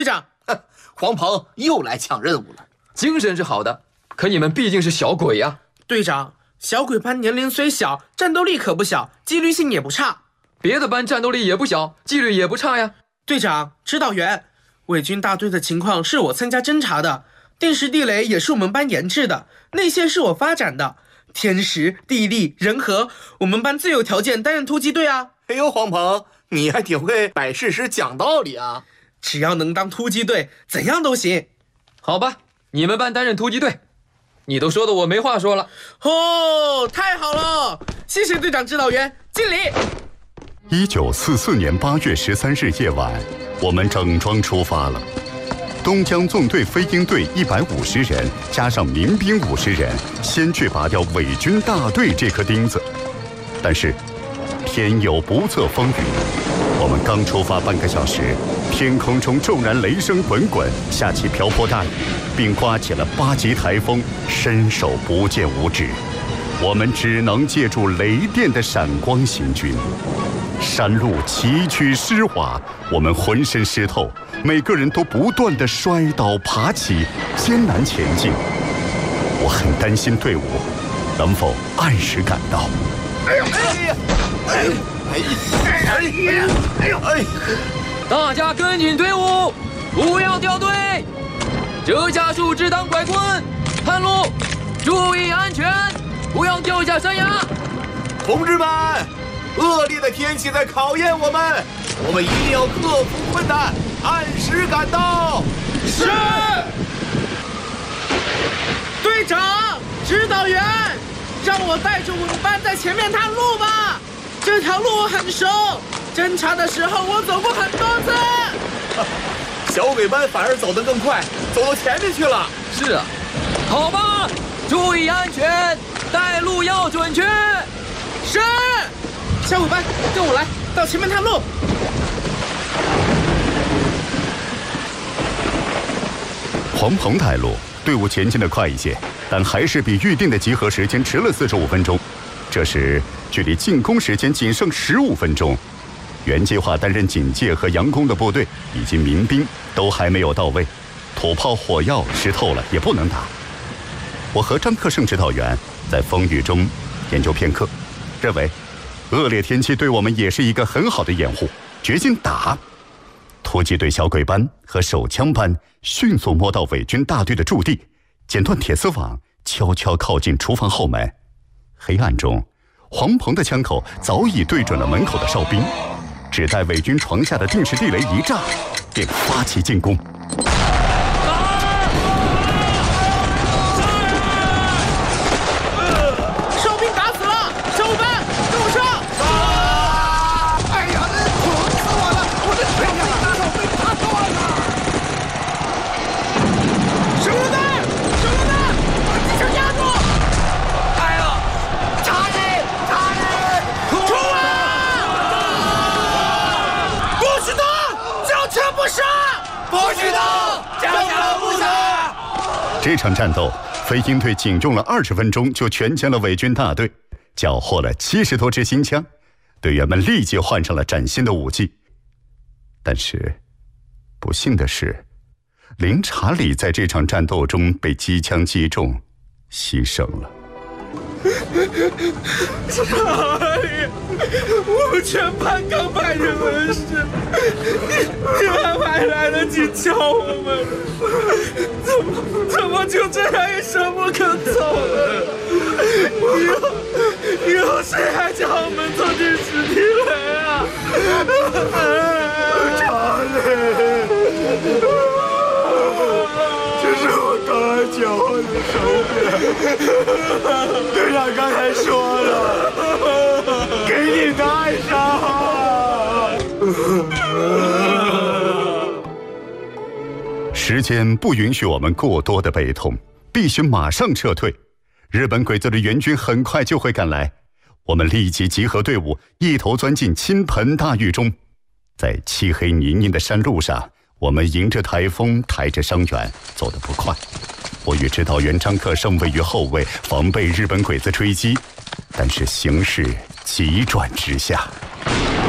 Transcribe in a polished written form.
队长， 黄鹏又来抢任务了。 精神是好的，可你们毕竟是小鬼呀。 队长，小鬼班年龄虽小，战斗力可不小，纪律性也不差。 别的班战斗力也不小，纪律也不差呀。 队长，指导员，伪军大队的情况是我参加侦查的，定时地雷也是我们班研制的，内线是我发展的，天时地利人和，我们班最有条件担任突击队啊。 哎呦，黄鹏，你还挺会摆事实讲道理啊。 只要能当突击队，怎样都行。 好吧，你们班担任突击队，你都说的我没话说了。 哦，太好了，谢谢队长指导员，敬礼。 1944年8月13日夜晚，我们整装出发了。东江纵队飞鹰队150人，加上民兵50人，先去拔掉伪军大队这颗钉子。但是，天有不测风云，我们刚出发半个小时，天空中骤然雷声滚滚，下起瓢泼大雨，并刮起了8级台风，伸手不见五指。我们只能借助雷电的闪光行军。山路崎岖湿滑，我们浑身湿透，每个人都不断地摔倒爬起，艰难前进。我很担心队伍能否按时赶到。 大家跟紧队伍，不要掉队。折下树枝当拐棍，探路，注意安全，不要掉下山崖。 同志们，恶劣的天气在考验我们，我们一定要克服困难，按时赶到。 是。队长，指导员，让我带着我们班在前面探路吧。这条路我很熟，侦查的时候我走过很多次。 小鬼班反而走得更快，走到前面去了。 是啊，好吧，注意安全，带路要准确。 是。小鬼班，跟我来，到前面探路。 黄鹏带路，队伍前进得快一些，但还是比预定的集合时间迟了45分钟。这时，距离进攻时间仅剩15分钟。原计划担任警戒和佯攻的部队以及民兵都还没有到位，土炮火药湿透了也不能打。我和张克胜指导员在风雨中研究片刻，认为恶劣天气对我们也是一个很好的掩护，决心打。突击队小鬼班和手枪班迅速摸到伪军大队的驻地，剪断铁丝网，悄悄靠近厨房后门。黑暗中，黄鹏的枪口早已对准了门口的哨兵，只待伪军床下的定时地雷一炸，便发起进攻。 哨兵打死了，小伙伴跟我上！ 哎呀，疼死我了！我的腿呀，手被打断了！ 手榴弹，手榴弹，把机枪压住！ 哎呀，查理，查理， 冲啊！不许动，交车不杀！ 不许动，交车不杀！ 这场战斗，飞鹰队仅用了20分钟就全歼了伪军大队，缴获了70多支新枪，队员们立即换上了崭新的武器。但是，不幸的是，林查理在这场战斗中被机枪击中，牺牲了。 查理，我们全班刚派人问事，你们还来得及救我们？怎么就这样一声不吭走了？以后谁还叫我们做定时地雷啊？ 查理，这是我刚才缴获的手表，队长刚才说了，给你带上。 时间不允许我们过多的悲痛，必须马上撤退。日本鬼子的援军很快就会赶来，我们立即集合队伍，一头钻进倾盆大雨中。在漆黑泥泞的山路上，我们迎着台风，抬着伤员，走得不快。我与指导员张克胜位于后卫，防备日本鬼子追击，但是形势急转直下。